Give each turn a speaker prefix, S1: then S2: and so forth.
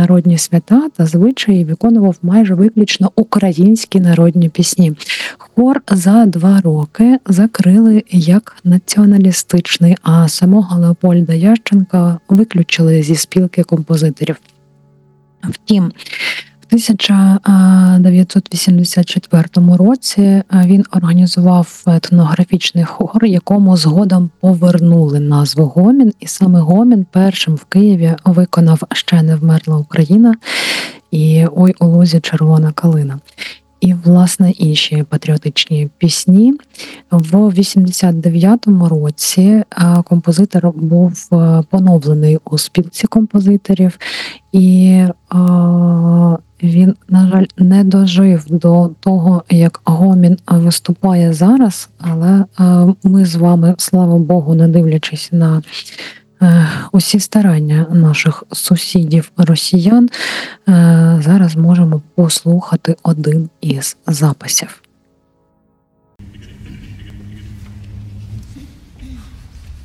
S1: народні свята та звичаї, виконував майже виключно українські народні пісні. Хор за 2 роки закрили як націоналістичний, а самого Леопольда Ященка виключили зі спілки композиторів. Втім, в 1984 році він організував етнографічний хор, якому згодом повернули назву «Гомін», і саме «Гомін» першим в Києві виконав «Ще не вмерла Україна» і «Ой у лузі червона калина». І, власне, інші патріотичні пісні. В 89-му році композитор був поновлений у спілці композиторів, і він, на жаль, не дожив до того, як «Гомін» виступає зараз, але ми з вами, слава Богу, не дивлячись на усі старання наших сусідів-росіян, зараз можемо послухати один із записів.